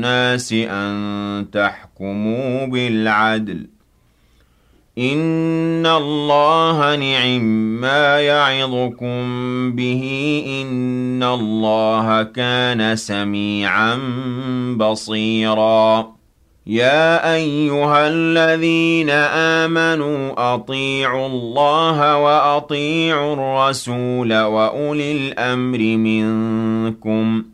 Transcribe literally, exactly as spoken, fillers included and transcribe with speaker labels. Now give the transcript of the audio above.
Speaker 1: النَّاسِ أَن تَحْكُمُوا بِالْعَدْلِ ۚ إِنَّ اللَّهَ نِعِمَّا يَعِظُكُم بِهِ ۗ إِنَّ اللَّهَ كَانَ سَمِيعًا بَصِيرًا. يَا أَيُّهَا الَّذِينَ آمَنُوا أَطِيعُوا اللَّهَ وَأَطِيعُوا الرَّسُولَ وَأُولِي الْأَمْرِ مِنكُمْ ۖ